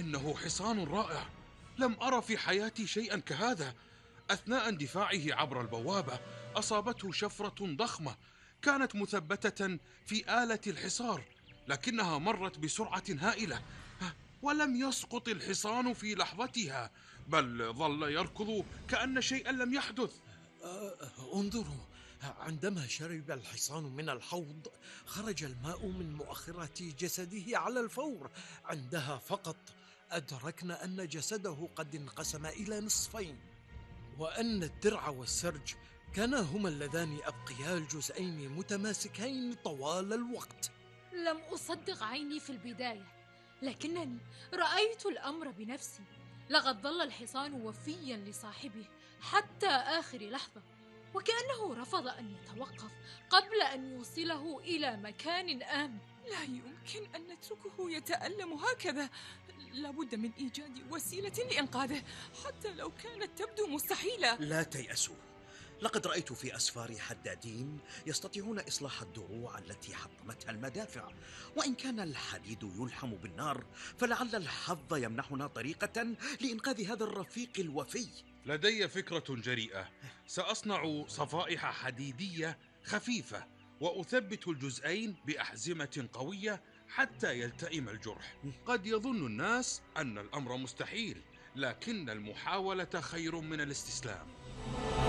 إنه حصان رائع، لم أرى في حياتي شيئا كهذا. أثناء اندفاعه عبر البوابة أصابته شفرة ضخمة كانت مثبتة في آلة الحصار، لكنها مرت بسرعة هائلة، ولم يسقط الحصان في لحظتها، بل ظل يركض كأن شيئا لم يحدث. انظروا، عندما شرب الحصان من الحوض خرج الماء من مؤخرة جسده على الفور. عندها فقط أدركنا أن جسده قد انقسم إلى نصفين، وأن الدرع والسرج كانا هما اللذان أبقيا الجزئين متماسكين طوال الوقت. لم أصدق عيني في البداية، لكنني رأيت الأمر بنفسي. لقد ظل الحصان وفيا لصاحبه حتى آخر لحظة، وكأنه رفض أن يتوقف قبل أن يوصله إلى مكان آمن. لا يمكن أن نتركه يتألم هكذا. لابد من إيجاد وسيلة لإنقاذه، حتى لو كانت تبدو مستحيلة. لا تيأسوا، لقد رأيت في أسفار حدادين يستطيعون إصلاح الدروع التي حطمتها المدافع. وإن كان الحديد يلحم بالنار، فلعل الحظ يمنحنا طريقة لإنقاذ هذا الرفيق الوفي. لدي فكرة جريئة، سأصنع صفائح حديدية خفيفة وأثبت الجزئين بأحزمة قوية حتى يلتئم الجرح. قد يظن الناس أن الأمر مستحيل، لكن المحاولة خير من الاستسلام.